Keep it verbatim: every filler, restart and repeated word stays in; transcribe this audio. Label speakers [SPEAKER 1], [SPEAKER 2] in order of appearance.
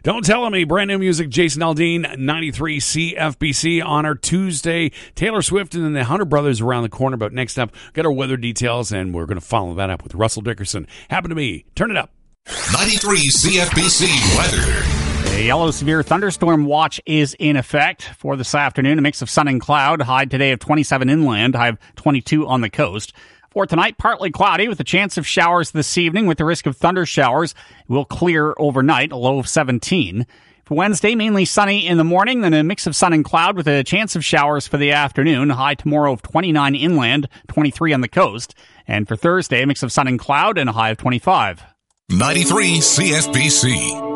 [SPEAKER 1] Don't Tell Me, brand new music, Jason Aldean, ninety-three C F B C on our Tuesday. Taylor Swift and then the Hunter Brothers around the corner. But next up, got our weather details, and we're going to follow that up with Russell Dickerson. Happen to me. Turn it up.
[SPEAKER 2] ninety-three C F B C weather.
[SPEAKER 3] A yellow severe thunderstorm watch is in effect for this afternoon. A mix of sun and cloud. High today of twenty-seven inland, high of twenty-two on the coast. For tonight, partly cloudy with a chance of showers this evening with the risk of thunder showers. It will clear overnight, a low of seventeen. For Wednesday, mainly sunny in the morning, then a mix of sun and cloud with a chance of showers for the afternoon. High tomorrow of twenty-nine inland, twenty-three on the coast. And for Thursday, a mix of sun and cloud and a high of twenty-five.
[SPEAKER 2] ninety-three C F B C.